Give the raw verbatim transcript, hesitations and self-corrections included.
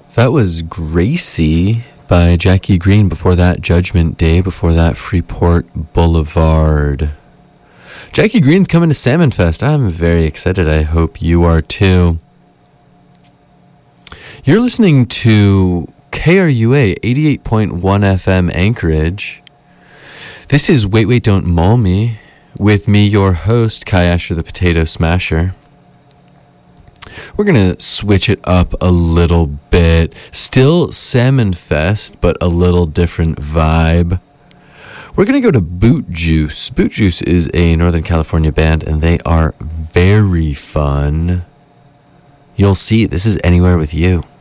That was Gracie by Jackie Green. Before that, Judgment Day. Before that, Freeport Boulevard. Jackie Green's coming to Salmon Fest. I'm very excited. I hope you are too. You're listening to K R U A eighty-eight point one F M Anchorage. This is Wait Wait Don't Maul Me with me, your host, Kai Asher the Potato Smasher. We're going to switch it up a little bit. Still Salmon Fest, but a little different vibe. We're going to go to Boot Juice. Boot Juice is a Northern California band, and they are very fun. You'll see, this is Anywhere With You.